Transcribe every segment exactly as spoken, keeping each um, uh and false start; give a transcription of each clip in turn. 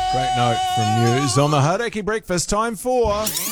Great note from Muse on the Hauraki Breakfast. Time for...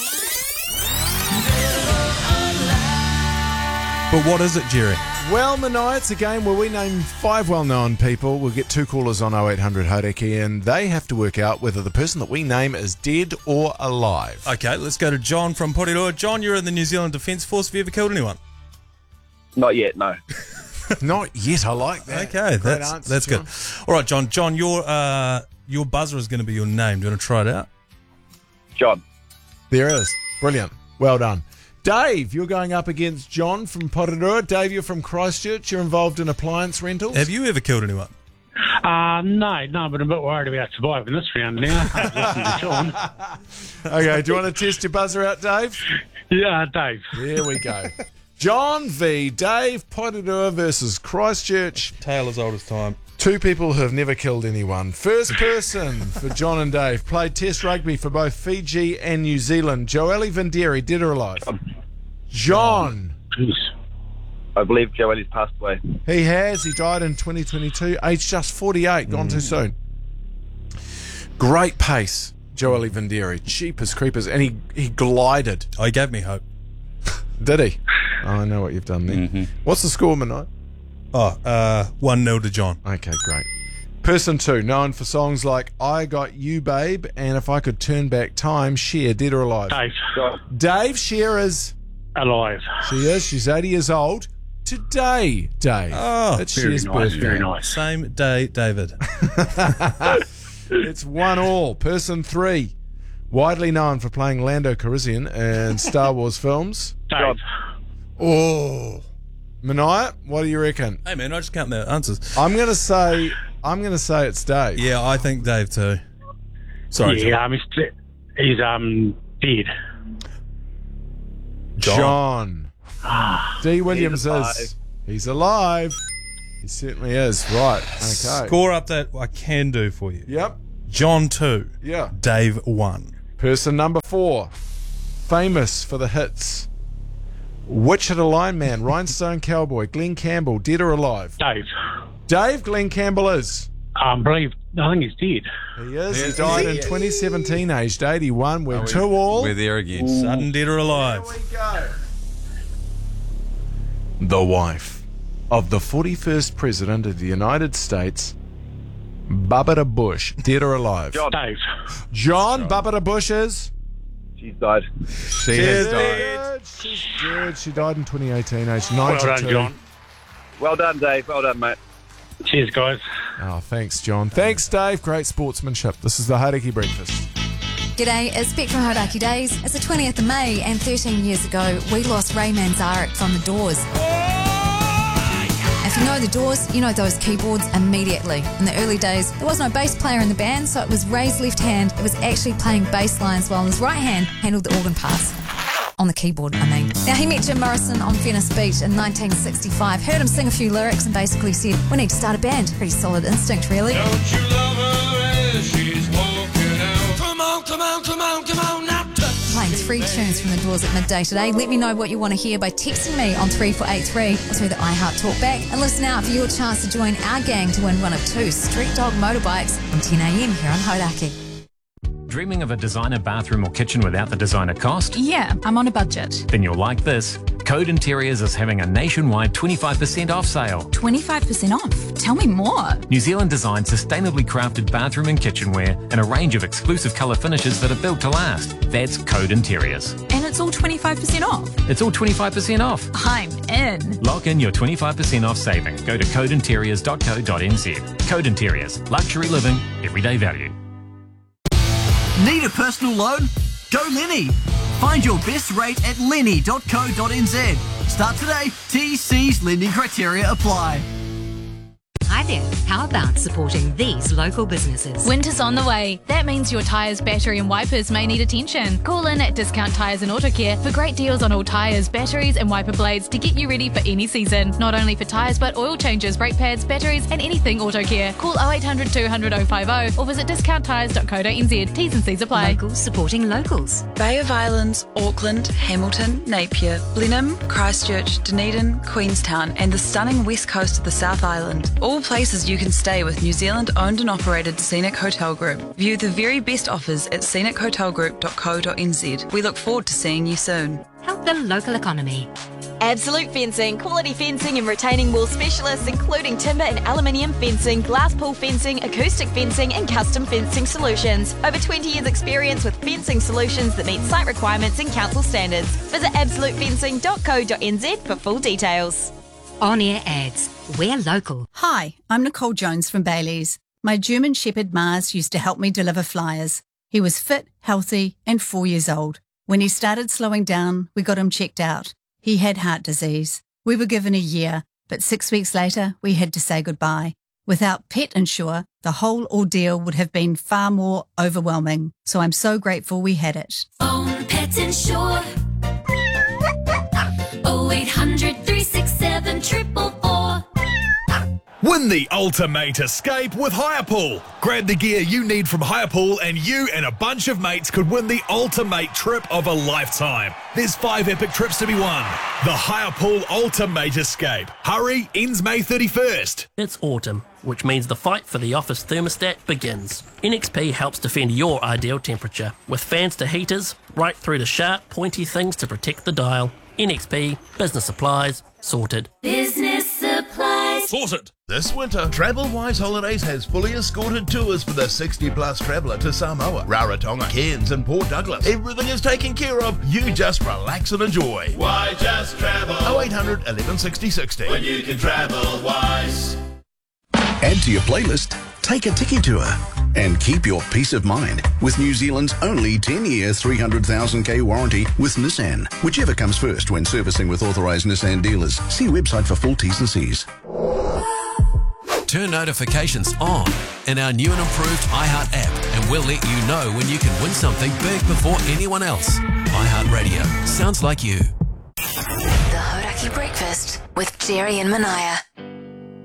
But what is it, Jerry? Well, Manai, it's a game where we name five well-known people. We'll get two callers on oh eight hundred Hauraki, and they have to work out whether the person that we name is dead or alive. Okay, let's go to John from Porirua. John, you're in the New Zealand Defence Force. Have you ever killed anyone? Not yet, no. Not yet, I like that. Okay, Great that's answer, that's John. good. All right, John. John, your uh, your buzzer is going to be your name. Do you want to try it out? John. There is. Brilliant. Well done. Dave, you're going up against John from Porirua. Dave, you're from Christchurch. You're involved in appliance rentals. Have you ever killed anyone? Uh, no, no, but I'm a bit worried about surviving this round now. I've listened to Sean. Okay, do you want to test your buzzer out, Dave? Yeah, Dave. There we go. John v. Dave, Porirua versus Christchurch. Tale as old as time. Two people who have never killed anyone. First person for John and Dave. Played Test rugby for both Fiji and New Zealand. Joeli Vinderi, dead or alive? John. Jeez. I believe Joelly's passed away. He has. He died in twenty twenty-two, aged just forty-eight. Gone too soon. Great pace, Joeli Vinderi. Cheap as creepers. And he, he glided. Oh, he gave me hope. Did he? Oh, I know what you've done there. Mm-hmm. What's the score, Manai? Oh, uh, one nil to John. Okay, great. Person two, known for songs like I Got You, Babe, and If I Could Turn Back Time, Cher, dead or alive? Dave. John. Dave, Cher is... Alive. She is. She's eighty years old. Today, Dave. Oh, it's Very Cher's nice, birthday. very nice. Same day, David. It's one all. Person three, widely known for playing Lando Calrissian in Star Wars films. Dave. Oh. Manai, what do you reckon? Hey, man, I just count the answers. I'm going to say... I'm going to say it's Dave. Yeah, I think Dave too. Sorry, Yeah, John. um, he's, he's um, dead. John. D. Williams He's alive. is. He's alive. He certainly is. Right. Okay. Score update I can do for you. Yep. John two, Yeah. Dave one. Person number four. Famous for the hits. Wichita Lineman, Rhinestone Cowboy, Glenn Campbell, dead or alive? Dave. Dave, Glenn Campbell is. Um, believe, I think he's dead. He is. Yeah, He died is in he? twenty seventeen, aged eighty-one. We're we- two all. We're there again. Sudden dead or alive. Here we go. The wife of the forty-first President of the United States, Barbara Bush, dead or alive? John. Dave. John, Barbara Bush is. She's died. She has died. Dead. She's dead. She died in twenty eighteen, aged Well ninety-two. done, John. Well done, Dave. Well done, mate. Cheers, guys. Oh, thanks, John. Thanks, Dave. Great sportsmanship. This is the Hauraki Breakfast. G'day, it's Beck from Hauraki Days. It's the twentieth of May, and thirteen years ago, we lost Ray Manzarek from The Doors. If you know The Doors, you know those keyboards immediately. In the early days, there was no bass player in the band, so it was Ray's left hand that was actually playing bass lines while his right hand handled the organ parts. On the keyboard, I mean. Now, he met Jim Morrison on Venice Beach in nineteen sixty-five, heard him sing a few lyrics and basically said, we need to start a band. Pretty solid instinct, really. Don't you love her as she's walking out? Come on, come on, come on, come on now. Playing three tunes from The Doors at midday today. Let me know what you want to hear by texting me on three four eight three or through the iHeart Talkback. And listen out for your chance to join our gang to win one of two Street Dog motorbikes from ten a.m. here on Hauraki. Dreaming of a designer bathroom or kitchen without the designer cost? Yeah, I'm on a budget. Then you'll like this. Code Interiors is having a nationwide twenty-five percent off sale. twenty-five percent off? Tell me more. New Zealand designed sustainably crafted bathroom and kitchenware and a range of exclusive colour finishes that are built to last. That's Code Interiors. And it's all twenty-five percent off. It's all twenty-five percent off. I'm in. Lock in your twenty-five percent off saving. Go to code interiors dot co dot n z. Code Interiors. Luxury living. Everyday value. Need a personal loan? Go Lenny. Find your best rate at lenny dot co dot n z. Start today. T C's lending criteria apply. Hi there. How about supporting these local businesses? Winter's on the way. That means your tyres, battery and wipers may need attention. Call in at Discount Tyres and Auto Care for great deals on all tyres, batteries and wiper blades to get you ready for any season. Not only for tyres but oil changes, brake pads, batteries and anything Auto Care. Call oh eight hundred two hundred oh five oh or visit discount tyres dot co dot n z. T's and C's apply. Locals supporting locals. Bay of Islands, Auckland, Hamilton, Napier, Blenheim, Christchurch, Dunedin, Queenstown and the stunning west coast of the South Island. All places you can stay with New Zealand owned and operated Scenic Hotel Group. View the very best offers at scenic hotel group dot co dot n z. We look forward to seeing you soon. Help the local economy. Absolute Fencing, quality fencing and retaining wall specialists including timber and aluminium fencing, glass pool fencing, acoustic fencing and custom fencing solutions. Over twenty years experience with fencing solutions that meet site requirements and council standards. Visit absolute fencing dot co dot n z for full details. On-air ads. We're local. Hi, I'm Nicole Jones from Bailey's. My German Shepherd Mars used to help me deliver flyers. He was fit, healthy and four years old. When he started slowing down, we got him checked out. He had heart disease. We were given a year, but six weeks later, we had to say goodbye. Without Pet Insure, the whole ordeal would have been far more overwhelming. So I'm so grateful we had it. Own Pet Insure. oh eight hundred, three six seven, four four four. Win the ultimate escape with Hirepool. Grab the gear you need from Hirepool and you and a bunch of mates could win the ultimate trip of a lifetime. There's five epic trips to be won. The Hirepool Ultimate Escape. Hurry, ends May thirty-first. It's autumn, which means the fight for the office thermostat begins. N X P helps defend your ideal temperature, with fans to heaters, right through to sharp, pointy things to protect the dial. N X P, business supplies, sorted. Business supplies. Sorted. This winter, TravelWise Holidays has fully escorted tours for the sixty plus traveller to Samoa, Rarotonga, Cairns and Port Douglas. Everything is taken care of. You just relax and enjoy. Why just travel? oh eight hundred, eleven sixty, sixty. When you can travel wise. Add to your playlist, take a Tiki tour, and keep your peace of mind with New Zealand's only ten-year, three hundred thousand K warranty with Nissan. Whichever comes first when servicing with authorised Nissan dealers. See website for full T's and C's. Turn notifications on in our new and improved iHeart app, and we'll let you know when you can win something big before anyone else. iHeartRadio. Sounds like you. The Hodaki Breakfast with Jerry and Manaya.